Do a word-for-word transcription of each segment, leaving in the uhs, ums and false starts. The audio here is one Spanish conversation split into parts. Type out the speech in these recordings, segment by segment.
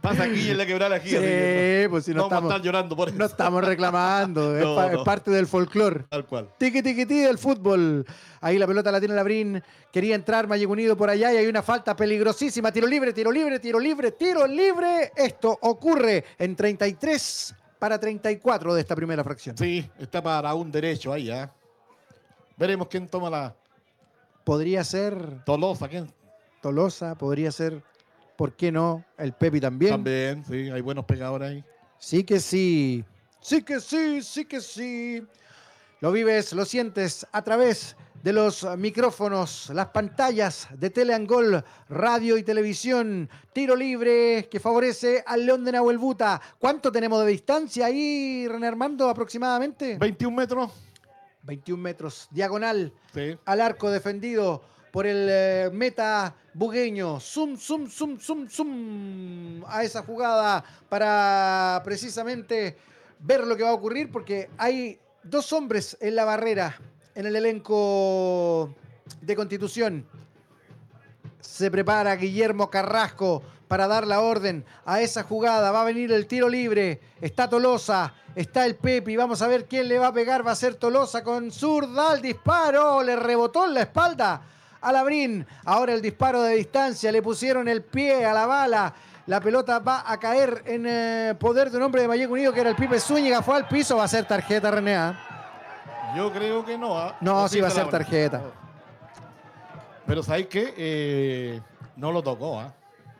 Pasa aquí en la quebrada aquí. Sí, así que no, pues si no, no vamos estamos, a estar llorando por eso. no estamos reclamando, es, No, pa- es no. parte del folclore. Tal cual. Tiki tiki tiki del fútbol. Ahí la pelota la tiene Labrín. Quería entrar Magic Unido por allá y hay una falta peligrosísima. Tiro libre, tiro libre, tiro libre, tiro libre. Esto ocurre en treinta y tres para treinta y cuatro de esta primera fracción. Sí, está para un derecho ahí, ¿ah? Veremos quién toma la Podría ser Tolosa. ¿Quién? Tolosa, podría ser, ¿por qué no? El Pepi también. También, sí, hay buenos pegadores ahí. Sí que sí. Sí que sí, sí que sí. Lo vives, lo sientes a través de los micrófonos, las pantallas de Teleangol, radio y televisión. Tiro libre que favorece al León de Nahuel Buta. ¿Cuánto tenemos de distancia ahí, René Armando, aproximadamente? veintiún metros. veintiún metros. Diagonal Sí. al arco defendido por el eh, meta bugueño. Zoom, zoom, zoom, zoom, zoom a esa jugada para precisamente ver lo que va a ocurrir porque hay dos hombres en la barrera en el elenco de Constitución. Se prepara Guillermo Carrasco para dar la orden a esa jugada. Va a venir el tiro libre. Está Tolosa, está el Pepi. Vamos a ver quién le va a pegar. Va a ser Tolosa con zurda. El disparo le rebotó en la espalda a Labrín. Ahora el disparo de distancia. Le pusieron el pie a la bala. La pelota va a caer en eh, poder de un hombre de Magic Unido que era el Pipe Zúñiga. Fue al piso. Va a ser tarjeta, René. ¿Ah? Yo creo que no. ¿ah? No, O sí va a está ser la- tarjeta. Pero ¿sabes qué? Eh, no lo tocó, ¿ah?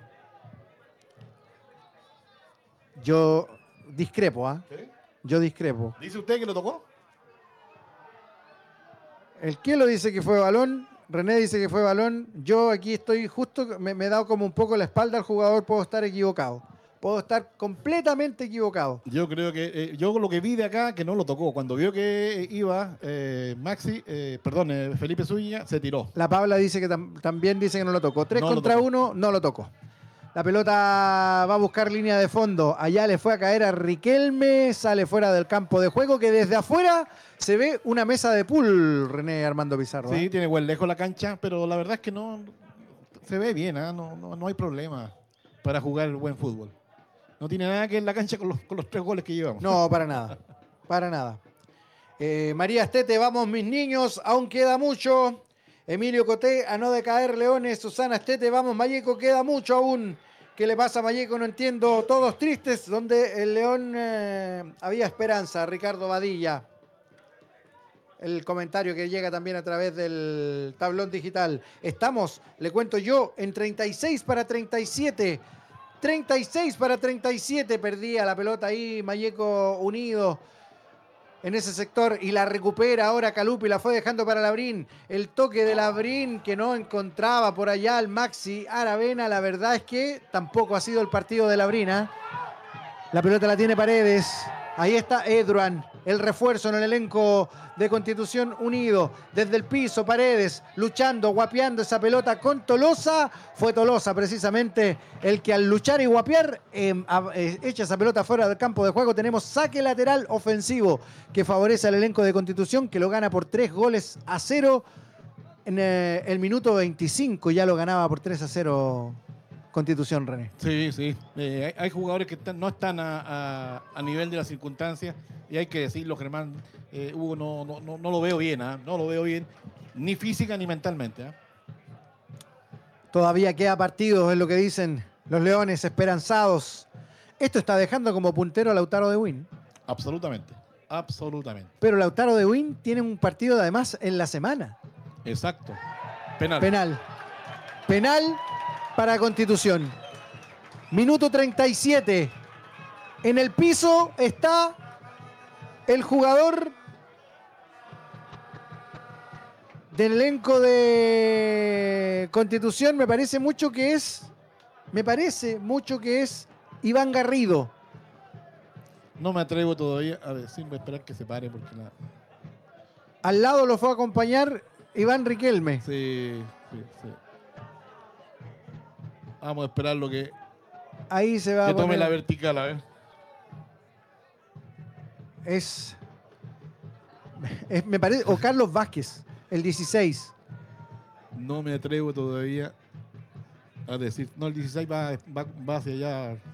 Yo discrepo, ¿ah? ¿Sí? Yo discrepo. ¿Dice usted que lo tocó? El Kelo dice que fue balón, René dice que fue balón. Yo aquí estoy justo, me, me he dado como un poco la espalda al jugador, puedo estar equivocado. Puedo estar completamente equivocado. Yo creo que, eh, yo lo que vi de acá, que no lo tocó. Cuando vio que iba eh, Maxi, eh, perdón, eh, Felipe Zúñiga, se tiró. La Pabla dice que tam- también dice que no lo tocó. Tres No lo contra tocó. uno, no lo tocó. La pelota va a buscar línea de fondo. Allá le fue a caer a Riquelme. Sale fuera del campo de juego. Que desde afuera se ve una mesa de pool, René Armando Pizarro. Sí, ¿eh? tiene buen lejos la cancha, pero la verdad es que no se ve bien, ¿ah? no, no, no hay problema para jugar buen fútbol. No tiene nada que ver la cancha con los, con los tres goles que llevamos. No, para nada. Para nada. Eh, María Estete, vamos mis niños, aún queda mucho. Emilio Coté, a no decaer Leones. Susana Estete, vamos Malleco, queda mucho aún. ¿Qué le pasa a Malleco? No entiendo. Todos tristes, donde el León eh, había esperanza. Ricardo Badilla. El comentario que llega también a través del tablón digital. Estamos, le cuento yo, en treinta y seis para treinta y siete. treinta y seis para treinta y siete. Perdía la pelota ahí Malleco Unido en ese sector y la recupera ahora Calupi, la fue dejando para Labrín. El toque de Labrín que no encontraba por allá al Maxi Aravena. La verdad es que tampoco ha sido el partido de Labrín. ¿eh? La pelota la tiene Paredes. Ahí está Edruan, el refuerzo en el elenco de Constitución Unido. Desde el piso, Paredes, luchando, guapeando esa pelota con Tolosa. Fue Tolosa precisamente el que al luchar y guapear eh, eh, echa esa pelota fuera del campo de juego. Tenemos saque lateral ofensivo que favorece al elenco de Constitución, que lo gana por tres goles a cero. En eh, el minuto veinticinco ya lo ganaba por tres a cero Constitución, René. Sí, sí. Eh, hay, hay jugadores que están- no están a, a- a nivel de las circunstancias y hay que decirlo, Germán. Eh, Hugo, no, no, no, no lo veo bien, ¿ah? No lo veo bien, ni física ni mentalmente. ¿ah? Todavía queda partido, es lo que dicen los Leones esperanzados. Esto está dejando como puntero a Lautaro de Win. Absolutamente, absolutamente. Pero Lautaro de Win tiene un partido además en la semana. Exacto. Penal. Penal. Penal para Constitución. Minuto treinta y siete. En el piso está el jugador del elenco de Constitución. Me parece mucho que es. Me parece mucho que es Iván Garrido. No me atrevo todavía a decir, voy a esperar que se pare porque la... Al lado lo fue a acompañar Iván Riquelme. Sí, sí, sí. Vamos a esperar lo que, Ahí se va que a tome poner. la vertical, a ver. Es, es- me parece, o Carlos Vázquez, el dieciséis. No me atrevo todavía a decir. No, el dieciséis va, va, va hacia allá.